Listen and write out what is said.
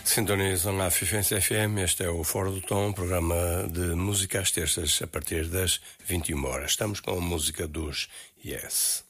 Sintonizam a Fifense FM, este é o Fora do Tom, programa de música às terças, a partir das 21 horas. Estamos com a música dos Yes.